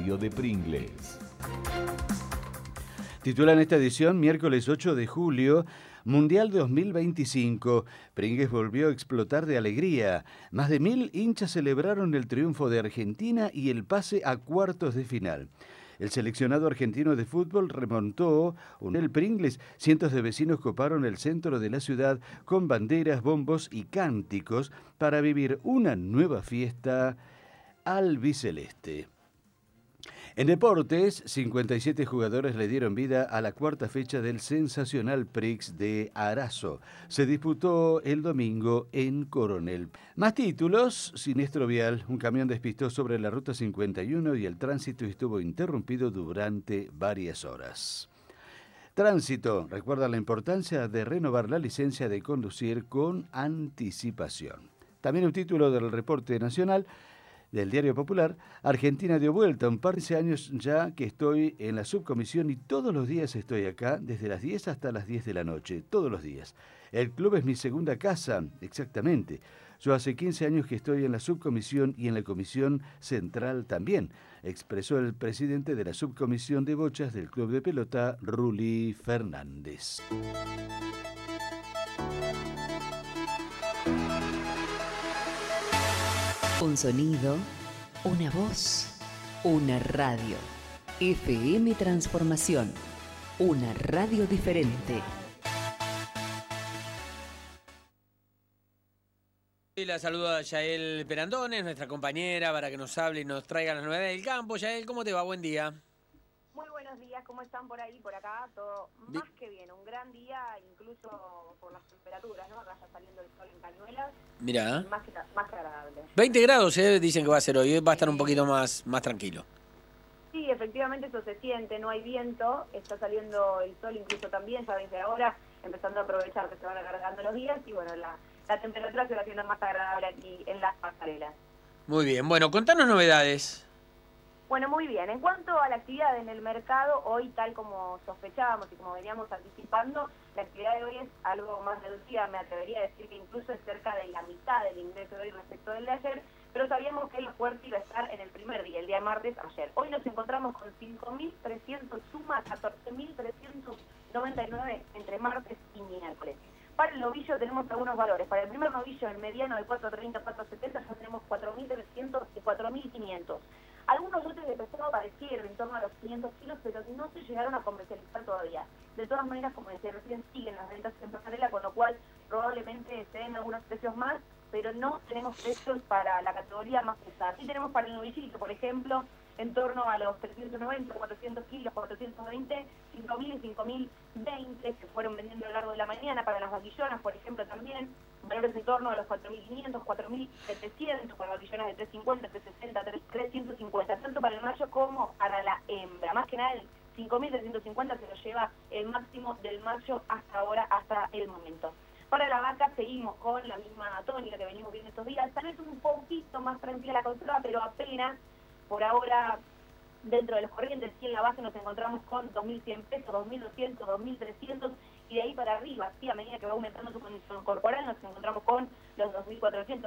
radio de Pringles. Titulan esta edición, miércoles 8 de julio, Mundial 2025. Pringles volvió a explotar de alegría. Más de 1000 hinchas celebraron el triunfo de Argentina y el pase a cuartos de final. El seleccionado argentino de fútbol remontó el Pringles. Cientos de vecinos coparon el centro de la ciudad con banderas, bombos y cánticos para vivir una nueva fiesta albiceleste. En deportes, 57 jugadores le dieron vida a la cuarta fecha del sensacional Prix de Arazo. Se disputó el domingo en Coronel. Más títulos, siniestro vial. Un camión despistó sobre la ruta 51 y el tránsito estuvo interrumpido durante varias horas. Tránsito, recuerda la importancia de renovar la licencia de conducir con anticipación. También un título del reporte nacional del Diario Popular. Argentina dio vuelta, un par de años ya que estoy en la subcomisión y todos los días estoy acá, desde las 10 hasta las 10 de la noche, todos los días. El club es mi segunda casa, exactamente. Yo hace 15 años que estoy en la subcomisión y en la comisión central también, expresó el presidente de la subcomisión de bochas del club de pelota, Ruli Fernández. Un sonido, una voz, una radio. FM Transformación, una radio diferente. Y la saluda Yael Perandones, nuestra compañera, para que nos hable y nos traiga las novedades del campo. Yael, ¿cómo te va? Buen día. Muy buenos días, ¿cómo están por ahí, por acá? Todo más que bien, un gran día, incluso por las temperaturas, ¿no? Acá está saliendo el sol en Cañuelas. Mirá. Más que agradable. 20 grados, dicen que va a ser hoy va a estar un poquito más tranquilo. Sí, efectivamente eso se siente, no hay viento, está saliendo el sol incluso también, ya desde ahora, empezando a aprovechar que se van alargando los días y bueno, la temperatura se va haciendo más agradable aquí en las pasarelas. Muy bien, bueno, contanos novedades. Bueno, muy bien. En cuanto a la actividad en el mercado, hoy tal como sospechábamos y como veníamos anticipando, la actividad de hoy es algo más reducida, me atrevería a decir que incluso es cerca de la mitad del ingreso de hoy respecto del de ayer, pero sabíamos que lo fuerte iba a estar en el primer día, el día martes, ayer. Hoy nos encontramos con 5.300, suma 14.399 entre martes y miércoles. Para el novillo tenemos algunos valores. Para el primer novillo, el mediano de 4.30 a 4.70, ya tenemos 4.300 y 4.500. Algunos lotes de pescado aparecieron en torno a los 500 kilos, pero no se llegaron a comercializar todavía. De todas maneras, como decía recién, siguen las ventas en pasarela, con lo cual probablemente se den algunos precios más, pero no tenemos precios para la categoría más pesada. Sí tenemos para el novillito, por ejemplo, en torno a los 390, 400 kilos, 420, 5.000 y 5.020 que fueron vendiendo a lo largo de la mañana. Para las vaquillonas, por ejemplo, también valores en torno a los 4.500, 4.700, para vaquillonas de 350, 360, 350, tanto para el macho como para la hembra. Más que nada, el 5.350 se lo lleva el máximo del macho hasta ahora, hasta el momento. Para la vaca seguimos con la misma tónica que venimos viendo estos días, tal vez un poquito más tranquila la conserva, pero apenas por ahora dentro de los corrientes. Y en la base nos encontramos con 2.100 pesos, 2.200, 2.300 y de ahí para arriba, sí, a medida que va aumentando su condición corporal nos encontramos con los 2.400,